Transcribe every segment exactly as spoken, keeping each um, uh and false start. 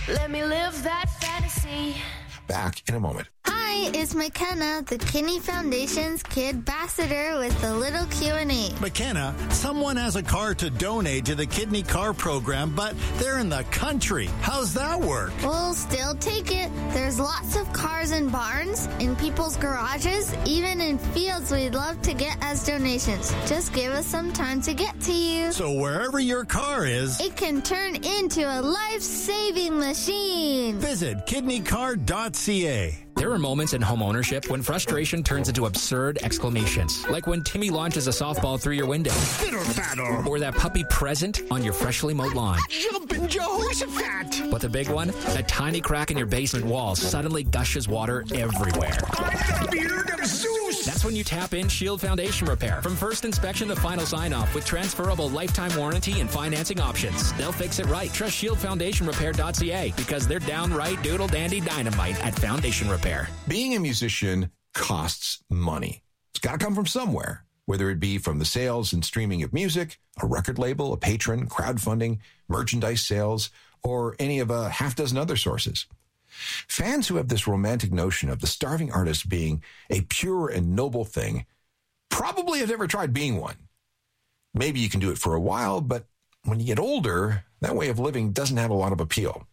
Let me live that fantasy. Back in a moment. Hi, it's McKenna, the Kidney Foundation's Kid Ambassador with a little Q and A. McKenna, someone has a car to donate to the Kidney Car Program, but they're in the country. How's that work? We'll still take it. There's lots of cars in barns, in people's garages, even in fields we'd love to get as donations. Just give us some time to get to you. So wherever your car is, it can turn into a life-saving machine. Visit kidney car dot c a. There are moments in home ownership when frustration turns into absurd exclamations, like when Timmy launches a softball through your window, or that puppy present on your freshly mowed lawn. Jumpin' Jehoshaphat! But the big one, a tiny crack in your basement wall suddenly gushes water everywhere. I'm the beard of Zeus! That's when you tap in Shield Foundation Repair. From first inspection to final sign-off with transferable lifetime warranty and financing options. They'll fix it right. Trust shield foundation repair dot c a because they're downright doodle-dandy dynamite at Foundation Repair. Being a musician costs money. It's got to come from somewhere, whether it be from the sales and streaming of music, a record label, a patron, crowdfunding, merchandise sales, or any of a half dozen other sources. Fans who have this romantic notion of the starving artist being a pure and noble thing probably have never tried being one. Maybe you can do it for a while, but when you get older, that way of living doesn't have a lot of appeal.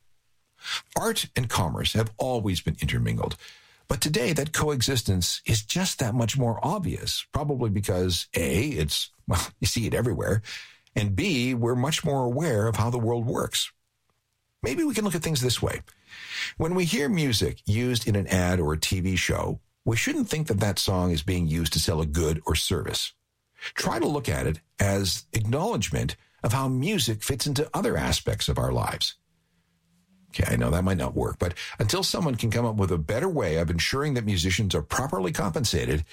Art and commerce have always been intermingled, but today that coexistence is just that much more obvious, probably because A, it's, well, you see it everywhere, and B, we're much more aware of how the world works. Maybe we can look at things this way. When we hear music used in an ad or a T V show, we shouldn't think that that song is being used to sell a good or service. Try to look at it as acknowledgement of how music fits into other aspects of our lives. Okay, I know that might not work, but until someone can come up with a better way of ensuring that musicians are properly compensated,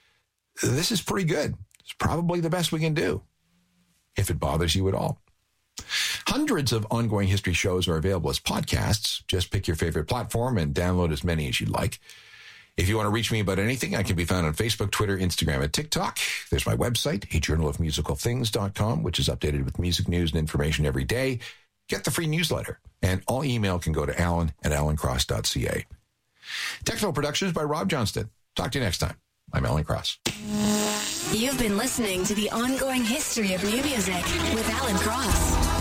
this is pretty good. It's probably the best we can do, if it bothers you at all. Hundreds of ongoing history shows are available as podcasts. Just pick your favorite platform and download as many as you'd like. If you want to reach me about anything, I can be found on Facebook, Twitter, Instagram, and TikTok. There's my website, a journal of musical things dot com, which is updated with music news and information every day. Get the free newsletter, and all email can go to alan at alan cross dot c a. Technical productions by Rob Johnston. Talk to you next time. I'm Alan Cross. You've been listening to the ongoing history of new music with Alan Cross.